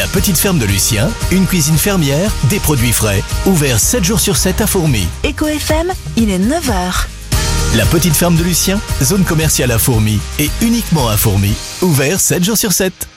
La petite ferme de Lucien, une cuisine fermière, des produits frais, ouvert 7 jours sur 7 à Fourmies. Éco FM, il est 9h. La petite ferme de Lucien, zone commerciale à Fourmies et uniquement à Fourmies, ouvert 7 jours sur 7.